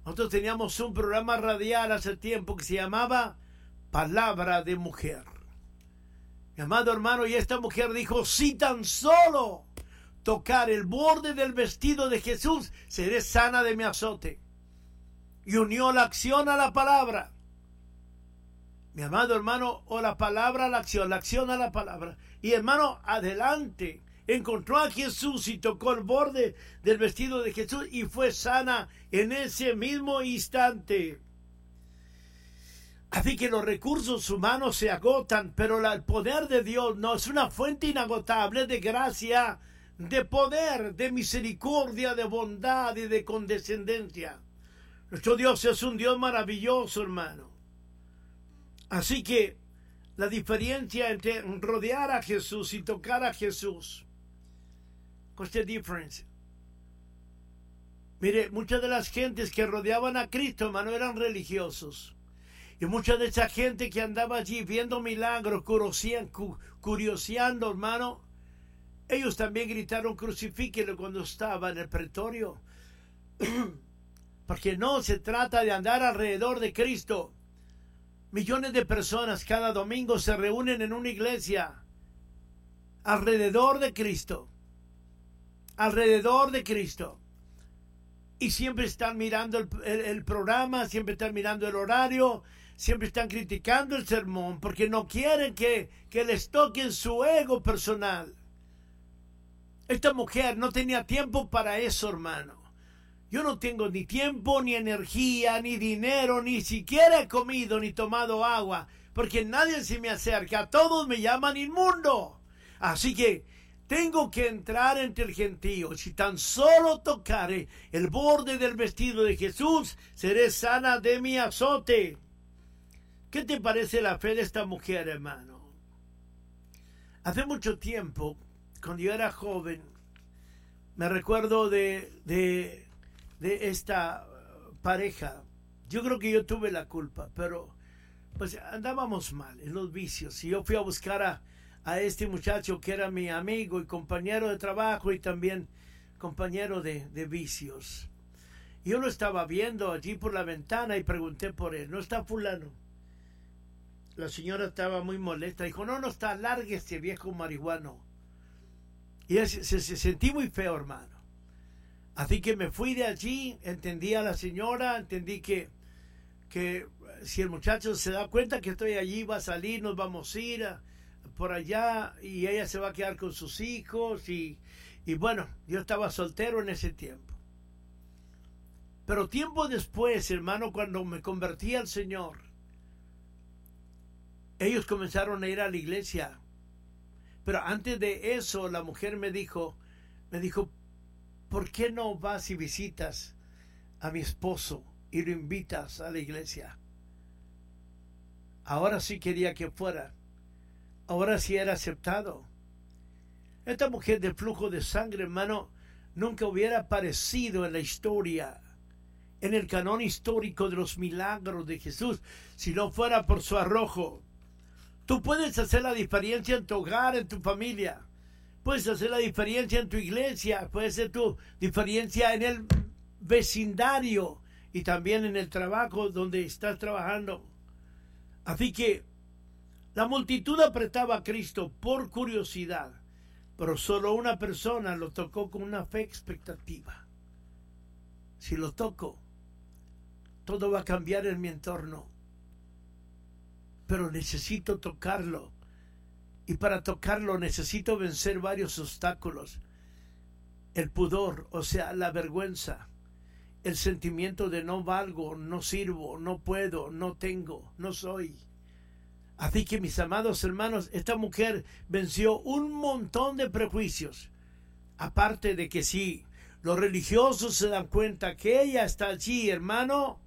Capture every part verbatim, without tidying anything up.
Nosotros teníamos un programa radial hace tiempo que se llamaba Palabra de Mujer. Mi amado hermano, y esta mujer dijo, si tan solo tocar el borde del vestido de Jesús, seré sana de mi azote. Y unió la acción a la palabra. Mi amado hermano, o la palabra a la acción, la acción a la palabra. Y hermano, adelante. Encontró a Jesús y tocó el borde del vestido de Jesús y fue sana en ese mismo instante. Así que los recursos humanos se agotan, pero la, el poder de Dios no es una fuente inagotable de gracia, de poder, de misericordia, de bondad y de condescendencia. Nuestro Dios es un Dios maravilloso, hermano. Así que la diferencia entre rodear a Jesús y tocar a Jesús, what's the difference? Mire, muchas de las gentes que rodeaban a Cristo, hermano, eran religiosos. Y mucha de esa gente que andaba allí viendo milagros, curioseando, hermano, ellos también gritaron crucifíquelo cuando estaba en el pretorio. Porque no se trata de andar alrededor de Cristo. Millones de personas cada domingo se reúnen en una iglesia alrededor de Cristo. Alrededor de Cristo. Y siempre están mirando el, el, el programa, siempre están mirando el horario, siempre están criticando el sermón, porque no quieren que, que les toquen su ego personal. Esta mujer no tenía tiempo para eso, hermano. Yo no tengo ni tiempo, ni energía, ni dinero, ni siquiera he comido, ni tomado agua, porque nadie se me acerca. A todos me llaman inmundo. Así que tengo que entrar entre el gentío. Si tan solo tocare el borde del vestido de Jesús, seré sana de mi azote. ¿Qué te parece la fe de esta mujer, hermano? Hace mucho tiempo, cuando yo era joven, me recuerdo de, de, de esta pareja. Yo creo que yo tuve la culpa, pero pues andábamos mal en los vicios. Y yo fui a buscar a, a este muchacho que era mi amigo y compañero de trabajo y también compañero de, de vicios. Y yo lo estaba viendo allí por la ventana y pregunté por él. ¿No está fulano? La señora estaba muy molesta. Dijo, no, no está, lárguese, viejo marihuano. Y se, se, se sentí muy feo, hermano. Así que me fui de allí, entendí a la señora, entendí que, que si el muchacho se da cuenta que estoy allí, va a salir, nos vamos a ir a, por allá y ella se va a quedar con sus hijos. Y, y bueno, yo estaba soltero en ese tiempo. Pero tiempo después, hermano, cuando me convertí al Señor, ellos comenzaron a ir a la iglesia. Pero antes de eso, la mujer me dijo, me dijo, ¿por qué no vas y visitas a mi esposo y lo invitas a la iglesia? Ahora sí quería que fuera. Ahora sí era aceptado. Esta mujer de flujo de sangre, hermano, nunca hubiera aparecido en la historia, en el canon histórico de los milagros de Jesús, si no fuera por su arrojo. Tú puedes hacer la diferencia en tu hogar, en tu familia. Puedes hacer la diferencia en tu iglesia. Puedes hacer tu diferencia en el vecindario y también en el trabajo donde estás trabajando. Así que la multitud apretaba a Cristo por curiosidad, pero solo una persona lo tocó con una fe expectativa. Si lo toco, todo va a cambiar en mi entorno. Pero necesito tocarlo. Y para tocarlo necesito vencer varios obstáculos. El pudor, o sea, la vergüenza. El sentimiento de no valgo, no sirvo, no puedo, no tengo, no soy. Así que, mis amados hermanos, esta mujer venció un montón de prejuicios. Aparte de que sí, los religiosos se dan cuenta que ella está allí, hermano,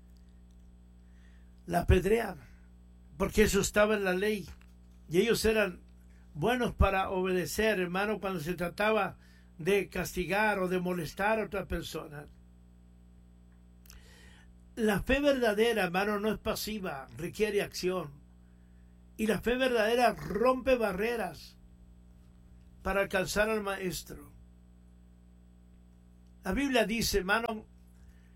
la apedrean. Porque eso estaba en la ley. Y ellos eran buenos para obedecer, hermano, cuando se trataba de castigar o de molestar a otra persona. La fe verdadera, hermano, no es pasiva, requiere acción. Y la fe verdadera rompe barreras para alcanzar al Maestro. La Biblia dice, hermano,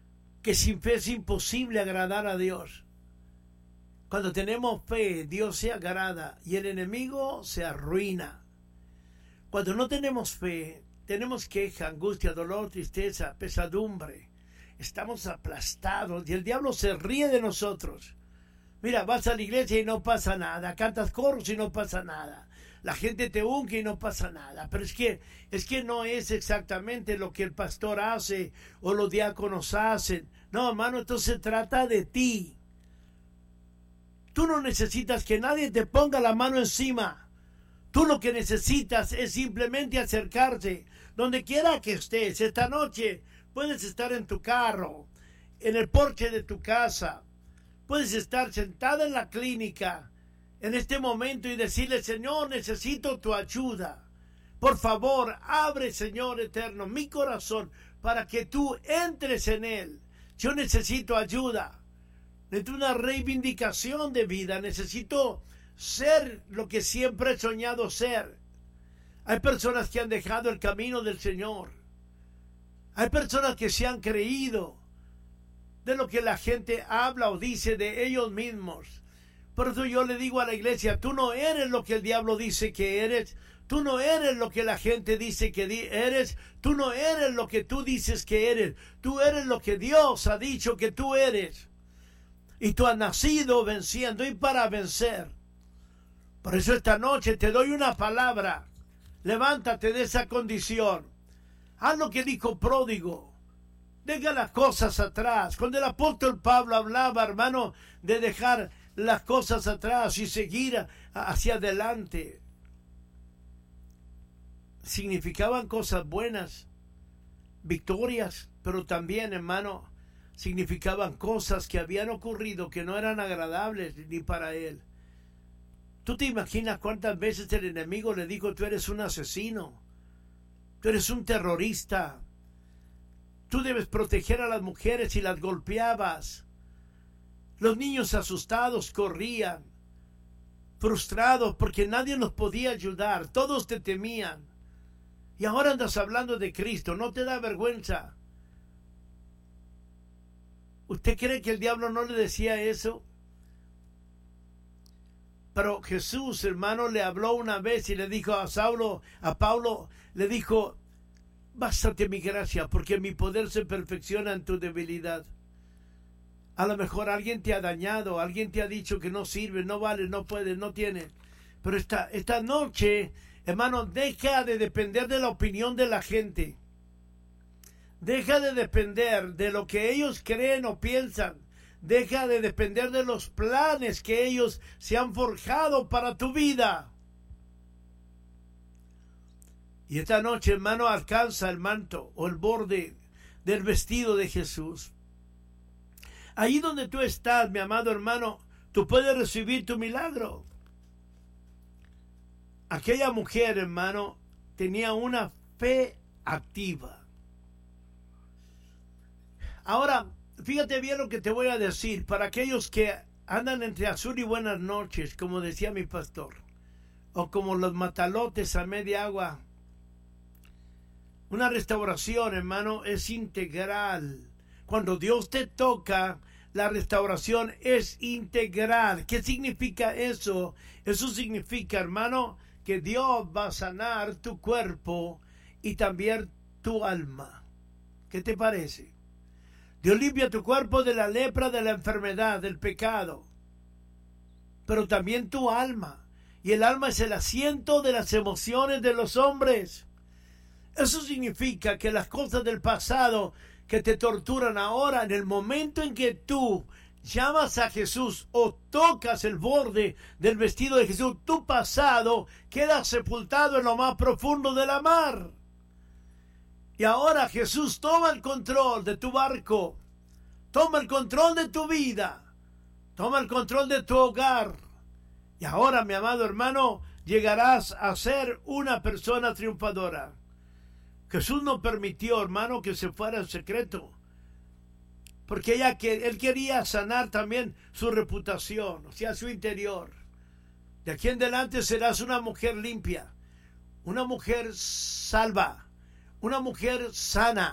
que sin fe es imposible agradar a Dios. Cuando tenemos fe, Dios se agrada y el enemigo se arruina. Cuando no tenemos fe, tenemos queja, angustia, dolor, tristeza, pesadumbre. Estamos aplastados y el diablo se ríe de nosotros. Mira, vas a la iglesia y no pasa nada, cantas coros y no pasa nada, la gente te unge y no pasa nada. Pero es que, es que no es exactamente lo que el pastor hace o los diáconos hacen. No, hermano, esto se trata de ti. Tú no necesitas que nadie te ponga la mano encima. Tú lo que necesitas es simplemente acercarse. Donde quiera que estés, esta noche puedes estar en tu carro, en el porche de tu casa. Puedes estar sentada en la clínica en este momento y decirle: Señor, necesito tu ayuda. Por favor, abre, Señor eterno, mi corazón para que tú entres en él. Yo necesito ayuda. Necesito una reivindicación de vida. Necesito ser lo que siempre he soñado ser. Hay personas que han dejado el camino del Señor. Hay personas que se han creído de lo que la gente habla o dice de ellos mismos. Por eso yo le digo a la iglesia: tú no eres lo que el diablo dice que eres. Tú no eres lo que la gente dice que eres. Tú no eres lo que tú dices que eres. Tú eres lo que Dios ha dicho que tú eres. Y tú has nacido venciendo y para vencer. Por eso esta noche te doy una palabra. Levántate de esa condición. Haz lo que dijo Pródigo. Deja las cosas atrás. Cuando el apóstol Pablo hablaba, hermano, de dejar las cosas atrás y seguir hacia adelante, significaban cosas buenas, victorias, pero también, hermano, significaban cosas que habían ocurrido que no eran agradables ni para él. ¿Tú te imaginas cuántas veces el enemigo le dijo: tú eres un asesino, tú eres un terrorista, tú debes proteger a las mujeres, y las golpeabas? Los niños asustados corrían, frustrados porque nadie los podía ayudar, todos te temían. Y ahora andas hablando de Cristo, ¿no te da vergüenza? ¿Usted cree que el diablo no le decía eso? Pero Jesús, hermano, le habló una vez y le dijo a Saulo, a Pablo, le dijo: bástate mi gracia, porque mi poder se perfecciona en tu debilidad. A lo mejor alguien te ha dañado, alguien te ha dicho que no sirve, no vale, no puede, no tiene. Pero esta, esta noche, hermano, deja de depender de la opinión de la gente. Deja de depender de lo que ellos creen o piensan. Deja de depender de los planes que ellos se han forjado para tu vida. Y esta noche, hermano, alcanza el manto o el borde del vestido de Jesús. Ahí donde tú estás, mi amado hermano, tú puedes recibir tu milagro. Aquella mujer, hermano, tenía una fe activa. Ahora, fíjate bien lo que te voy a decir. Para aquellos que andan entre azul y buenas noches, como decía mi pastor, o como los matalotes a media agua, una restauración, hermano, es integral. Cuando Dios te toca, la restauración es integral. ¿Qué significa eso? Eso significa, hermano, que Dios va a sanar tu cuerpo y también tu alma. ¿Qué te parece? Dios limpia tu cuerpo de la lepra, de la enfermedad, del pecado, pero también tu alma. Y el alma es el asiento de las emociones de los hombres. Eso significa que las cosas del pasado que te torturan ahora, en el momento en que tú llamas a Jesús o tocas el borde del vestido de Jesús, tu pasado queda sepultado en lo más profundo de la mar. Y ahora Jesús toma el control de tu barco, toma el control de tu vida, toma el control de tu hogar. Y ahora, mi amado hermano, llegarás a ser una persona triunfadora. Jesús no permitió, hermano, que se fuera en secreto, porque ella, que, él quería sanar también su reputación, o sea, su interior. De aquí en adelante serás una mujer limpia, una mujer salva, una mujer sana,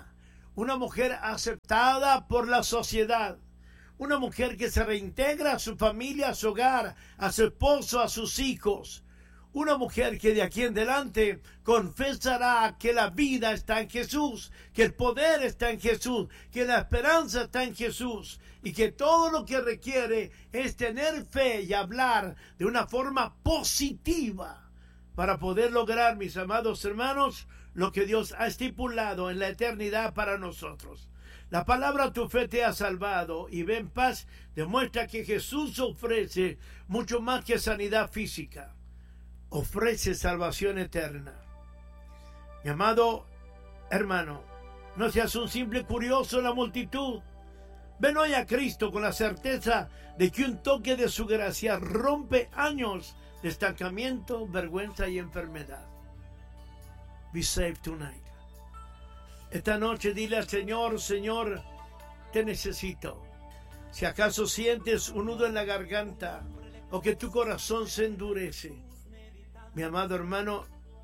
una mujer aceptada por la sociedad, una mujer que se reintegra a su familia, a su hogar, a su esposo, a sus hijos. Una mujer que de aquí en adelante confesará que la vida está en Jesús, que el poder está en Jesús, que la esperanza está en Jesús y que todo lo que requiere es tener fe y hablar de una forma positiva para poder lograr, mis amados hermanos, lo que Dios ha estipulado en la eternidad para nosotros. La palabra tu fe te ha salvado y ve en paz demuestra que Jesús ofrece mucho más que sanidad física. Ofrece salvación eterna. Mi amado hermano, no seas un simple curioso en la multitud. Ven hoy a Cristo con la certeza de que un toque de su gracia rompe años de estancamiento, vergüenza y enfermedad. Be saved tonight. Esta noche dile al Señor, Señor, te necesito. Si acaso sientes un nudo en la garganta o que tu corazón se endurece, mi amado hermano,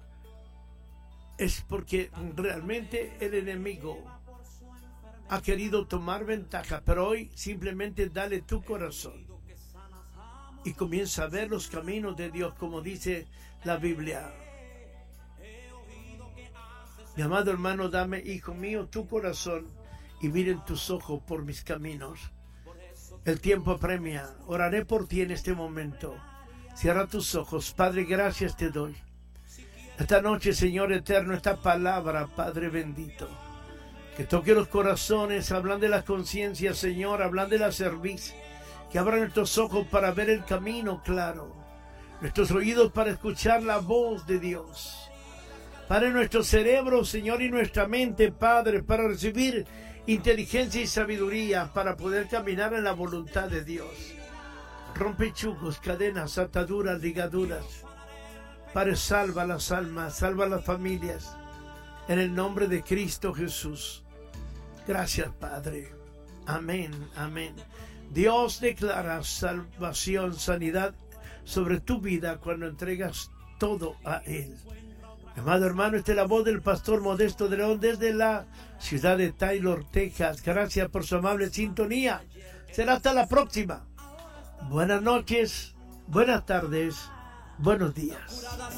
es porque realmente el enemigo ha querido tomar ventaja, pero hoy simplemente dale tu corazón y comienza a ver los caminos de Dios, como dice la Biblia. Mi amado hermano, dame, hijo mío, tu corazón y miren tus ojos por mis caminos. El tiempo apremia. Oraré por ti en este momento. Cierra tus ojos. Padre, gracias te doy. Esta noche, Señor eterno, esta palabra, Padre bendito, que toque los corazones, hablan de la conciencia, Señor, hablan de la cerviz, que abran nuestros ojos para ver el camino claro, nuestros oídos para escuchar la voz de Dios. Padre, nuestro cerebro, Señor, y nuestra mente, Padre, para recibir inteligencia y sabiduría para poder caminar en la voluntad de Dios. Rompe yugos, cadenas, ataduras, ligaduras. Padre, salva las almas, salva las familias. En el nombre de Cristo Jesús. Gracias, Padre. Amén, amén. Dios declara salvación, sanidad sobre tu vida cuando entregas todo a Él. Amado hermano, esta es la voz del pastor Modesto de León desde la ciudad de Taylor, Texas. Gracias por su amable sintonía. Será hasta la próxima. Buenas noches, buenas tardes, buenos días.